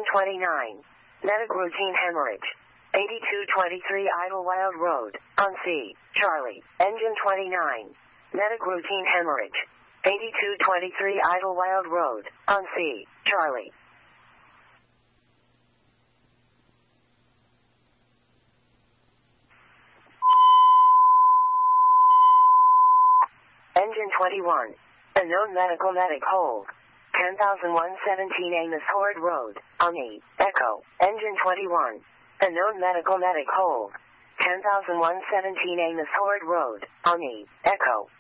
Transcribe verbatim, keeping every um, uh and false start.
twenty-nine. Medic routine hemorrhage. eighty-two twenty-three Idlewild Road, on C, Charlie. Engine twenty-nine. Medic routine hemorrhage. eighty-two twenty-three Idlewild Road, on C, Charlie. Engine twenty-one. Unknown medical medic hold. ten thousand one hundred seventeen Amos Horde Road, on E, Echo. Engine twenty-one. Unknown medical medic hold. ten thousand one hundred seventeen Amos Horde Road, on E, Echo.